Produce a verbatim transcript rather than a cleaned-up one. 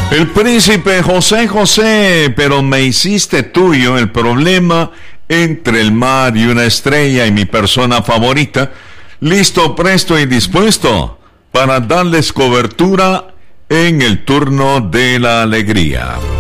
El príncipe José José, pero me hiciste tuyo el problema entre el mar y una estrella y mi persona favorita, listo, presto y dispuesto para darles cobertura en el turno de la alegría.